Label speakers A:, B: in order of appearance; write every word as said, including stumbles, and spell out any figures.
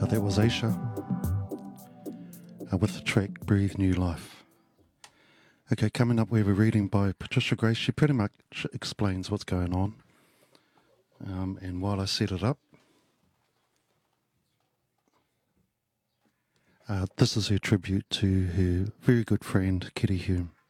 A: Uh, that was Aisha uh, with the track Breathe New Life. Okay, coming up we have a reading by Patricia Grace. She pretty much explains what's going on. Um, and while I set it up, uh, this is her tribute to her very good friend Kitty Hume.